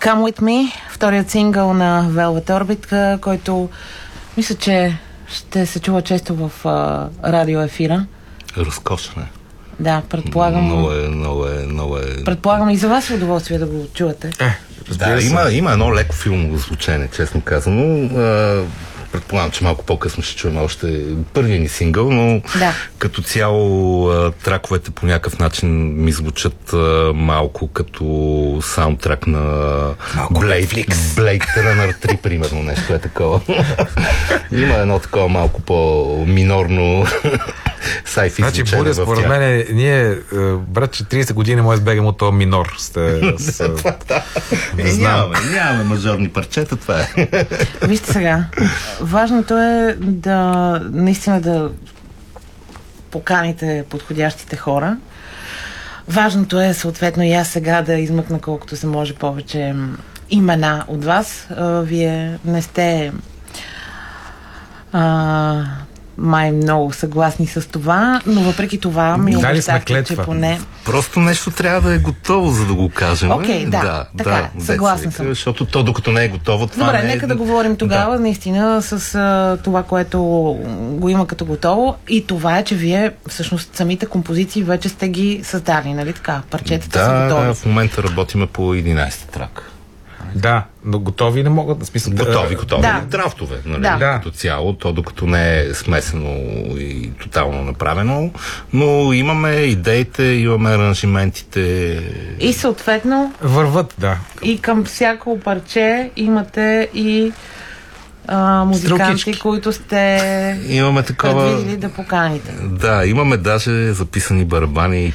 Come With Me, вторият сингъл на Velvet Orbit, който мисля, че ще се чува често в радиоефира. Разкошен е. Да, предполагам. Много е. Предполагам и за вас е удоволствие да го чувате. Да, има едно леко филмово звучене, честно казано. Предполагам, че малко по-късно ще чуем още първия ни сингъл, но като цяло траковете по някакъв начин ми звучат малко като саундтрак на Blade Runner 3, примерно, нещо е такова. Има едно такова малко по-минорно sci-fi значи, Буря, според мен, ние, брат, че 30 години може да избегам от този минор. Нямаме мажорни парчета, това е. Вижте сега, важното е наистина да поканите подходящите хора. Важното е съответно и аз сега да измъкна колкото се може повече имена от вас. Вие не сте май много съгласни с това, но въпреки това ми обещахте, че поне... Просто нещо трябва да е готово, за да го кажем. Окей, така, съгласна съм. Защото то, докато не е готово, това добре, не е... нека да говорим тогава, наистина, с това, което го има като готово. И това е, че вие, всъщност, самите композиции вече сте ги създали, нали така? Парчетата са готови. Да, в момента работиме по 11 трак. Да, но готови не могат да смисъл. Готови. Драфтове, нали? Като цяло, то докато не е смесено и тотално направено, но имаме идеите, имаме аранжиментите. И съответно върват, и към всяко парче имате и музиканти, които сте имаме такова... предвидили да поканите. Да, имаме даже записани барабани и